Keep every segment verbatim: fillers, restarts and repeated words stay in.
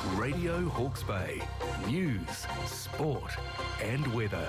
Radio Hawke's Bay. News, sport and weather.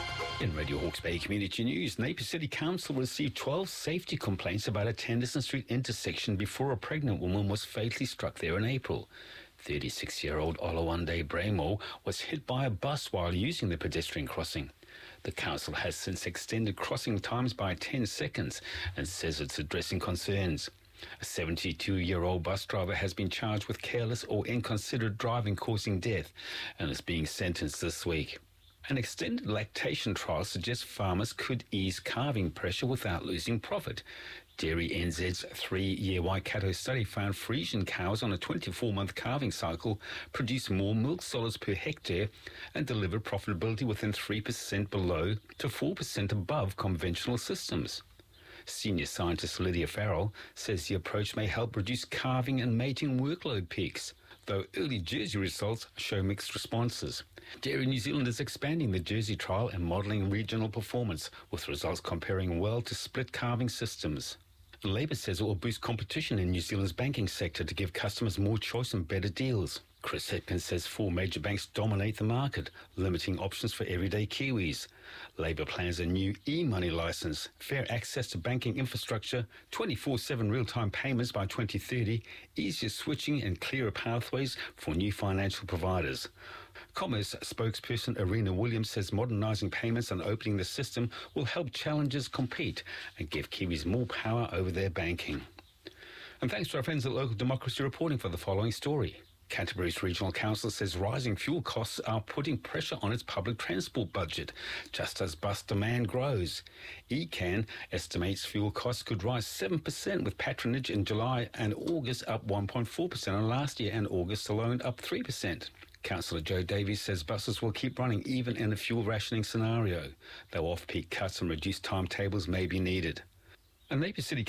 In Radio Hawke's Bay Community News, Napier City Council received twelve safety complaints about a Tennyson Street intersection before a pregnant woman was fatally struck there in April. thirty-six-year-old Olawande Bramo was hit by a bus while using the pedestrian crossing. The council has since extended crossing times by ten seconds and says it's addressing concerns. A seventy-two-year-old bus driver has been charged with careless or inconsiderate driving causing death and is being sentenced this week. An extended lactation trial suggests farmers could ease calving pressure without losing profit. Dairy N Z's three-year Waikato study found Friesian cows on a twenty-four-month calving cycle produce more milk solids per hectare and deliver profitability within three percent below to four percent above conventional systems. Senior scientist Lydia Farrell says the approach may help reduce calving and mating workload peaks, though early Jersey results show mixed responses. Dairy New Zealand is expanding the Jersey trial and modelling regional performance, with results comparing well to split calving systems. Labour says it will boost competition in New Zealand's banking sector to give customers more choice and better deals. Chris Hipkins says four major banks dominate the market, limiting options for everyday Kiwis. Labour plans a new e-money licence, fair access to banking infrastructure, twenty-four seven real-time payments by twenty thirty, easier switching and clearer pathways for new financial providers. Commerce spokesperson Arena Williams says modernising payments and opening the system will help challengers compete and give Kiwis more power over their banking. And thanks to our friends at Local Democracy reporting for the following story. Canterbury's Regional Council says rising fuel costs are putting pressure on its public transport budget, just as bus demand grows. E C A N estimates fuel costs could rise seven percent, with patronage in July and August up one point four percent on last year, and August alone up three percent. Councillor Joe Davies says buses will keep running even in a fuel rationing scenario, though off-peak cuts and reduced timetables may be needed. And Napier City